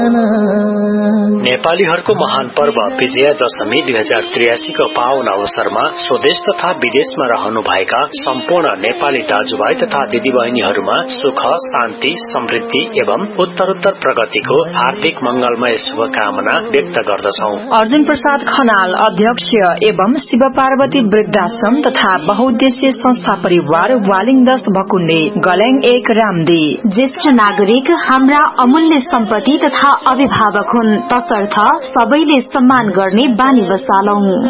नेपालीहरूको महान पर्व विजया दशमी 2083 को पावन अवसरमा स्वदेश तथा विदेशमा रहनुभएका सम्पूर्ण नेपाली दाजुभाइ तथा दिदीबहिनीहरूमा सुख शान्ति समृद्धि एवं उत्तरोत्तर प्रगतिको हार्दिक मंगलमय शुभकामना व्यक्त गर्दछौं। अर्जुन प्रसाद खनाल अध्यक्ष एवं शिव पार्वती वृद्धाश्रम तथा बहुउद्देश्य संस्था परिवार वालिङ 10 भकुण्डे गल्याङ 1 रामदी। ज्येष्ठ नागरिक हाम्रा अमूल्य सम्पत्ति तथा अभिभावक हुन्, तसर्थ सबैले सम्मान गर्ने बानी बसालौं।